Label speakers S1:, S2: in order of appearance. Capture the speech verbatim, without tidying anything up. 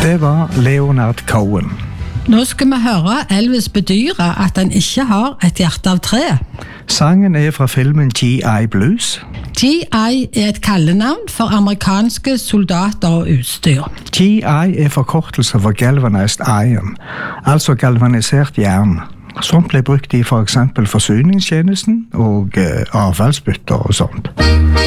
S1: Det var Leonard Cohen.
S2: Nå skal vi høre Elvis bedyre at han ikke har et hjerte av tre.
S1: Sangen er fra filmen G I Blues.
S2: G I er et kallenavn for amerikanske soldater og utstyr.
S1: G I er forkortelse for Galvanized Iron, altså galvanisert jern, som ble brukt i for eksempel forsyningstjenesten og eh, avfallsbytter og sånt.